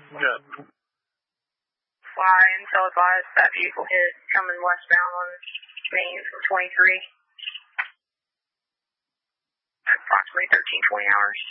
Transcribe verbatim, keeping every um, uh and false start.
Yeah. Fly until advised that vehicle hit coming westbound on Main from twenty-three. Approximately thirteen, twenty hours.